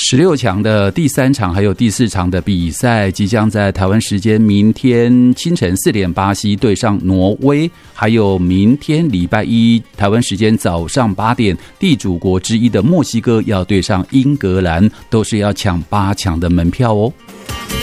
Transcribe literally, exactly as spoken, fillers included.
十六强的第三场还有第四场的比赛即将在台湾时间明天清晨四点巴西对上挪威，还有明天礼拜一台湾时间早上八点地主国之一的墨西哥要对上英格兰，都是要抢八强的门票哦。